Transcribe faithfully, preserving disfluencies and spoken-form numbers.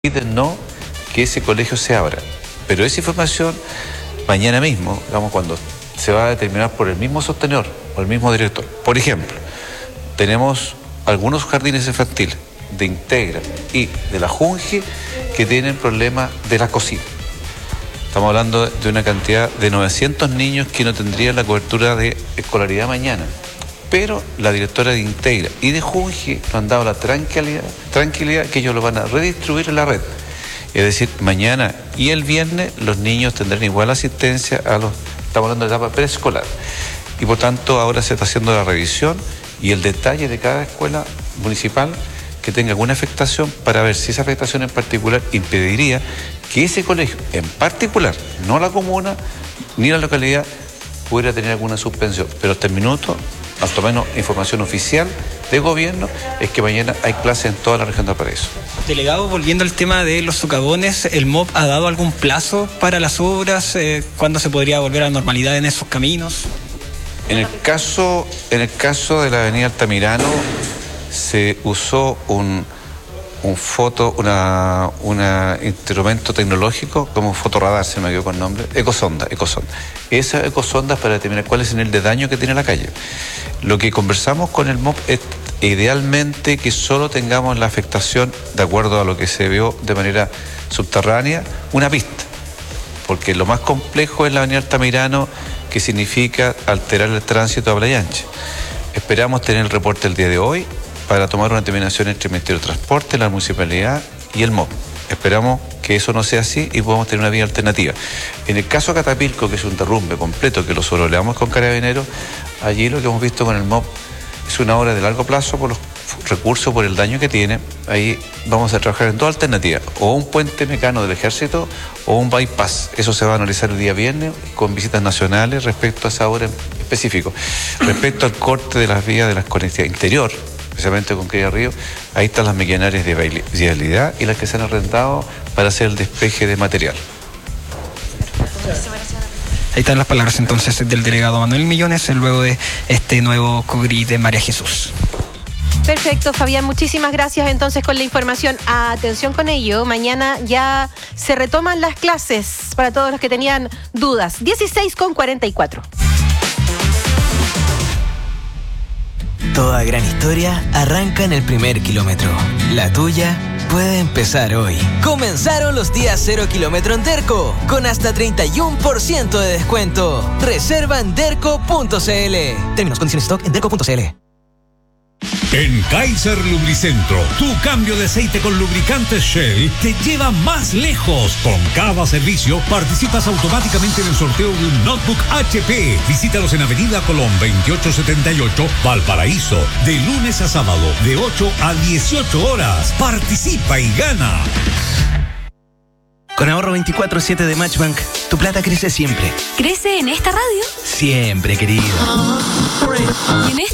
no que ese colegio se abra. Pero esa información, mañana mismo, digamos, cuando se va a determinar por el mismo sostenedor, por el mismo director. Por ejemplo, tenemos algunos jardines infantiles de Integra y de la Junji que tienen problemas de la cocina. Estamos hablando de una cantidad de novecientos niños que no tendrían la cobertura de escolaridad mañana. Pero la directora de Integra y de Junji nos han dado la tranquilidad, tranquilidad que ellos lo van a redistribuir en la red. Es decir, mañana y el viernes los niños tendrán igual asistencia a los, estamos hablando de etapa preescolar. Y por tanto ahora se está haciendo la revisión y el detalle de cada escuela municipal que tenga alguna afectación para ver si esa afectación en particular impediría que ese colegio en particular, no la comuna ni la localidad, pudiera tener alguna suspensión. Pero hasta el minuto, hasta menos información oficial de gobierno, es que mañana hay clases en toda la región de Valparaíso. Delegado, volviendo al tema de los socavones, ¿el M O P ha dado algún plazo para las obras? Eh, ¿Cuándo se podría volver a la normalidad en esos caminos? En el caso, en el caso de la avenida Altamirano, se usó un, un foto, una, una instrumento tecnológico, como un fotorradar, se me quedó con el nombre, ecosonda, ecosonda. Esa ecosonda es para determinar cuál es el nivel de daño que tiene la calle. Lo que conversamos con el M O P es idealmente que solo tengamos la afectación, de acuerdo a lo que se vio de manera subterránea, una pista. Porque lo más complejo es la avenida Altamirano, que significa alterar el tránsito a Playa Ancha. Esperamos tener el reporte el día de hoy para tomar una determinación entre el Ministerio de Transporte, la Municipalidad y el M O P. Esperamos que eso no sea así y podamos tener una vía alternativa. En el caso de Catapilco, que es un derrumbe completo, que lo sobrevolamos con Carabineros, allí lo que hemos visto con el M O P es una obra de largo plazo por los recursos, por el daño que tiene. Ahí vamos a trabajar en dos alternativas, o un puente mecano del Ejército o un bypass. Eso se va a analizar el día viernes con visitas nacionales respecto a esa obra en específico. Respecto al corte de las vías de la conectividad interior, especialmente con Quilla Río, ahí están las maquinarias de vialidad y las que se han arrendado para hacer el despeje de material. Ahí están las palabras entonces del delegado Manuel Millones luego de este nuevo C O G R I de María Jesús. Perfecto, Fabián, muchísimas gracias entonces con la información. Atención con ello, mañana ya se retoman las clases para todos los que tenían dudas. dieciséis con cuarenta y cuatro. Toda gran historia arranca en el primer kilómetro. La tuya puede empezar hoy. Comenzaron los días cero kilómetro en Derco, con hasta treinta y uno por ciento de descuento. Reserva en derco punto c l. Términos, condiciones, stock en derco punto c l. En Kaiser Lubricentro, tu cambio de aceite con lubricantes Shell te lleva más lejos. Con cada servicio participas automáticamente en el sorteo de un notebook H P. Visítalos en Avenida Colón veintiocho setenta y ocho, Valparaíso, de lunes a sábado, de ocho a dieciocho horas. Participa y gana. Con ahorro veinticuatro siete de Matchbank, tu plata crece siempre. ¿Crece en esta radio? Siempre, querido. ¿Y en esta?